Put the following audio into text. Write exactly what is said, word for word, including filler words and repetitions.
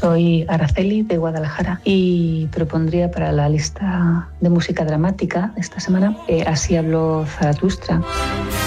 soy Araceli de Guadalajara y propondría para la lista de música dramática de esta semana eh, Así habló Zaratustra.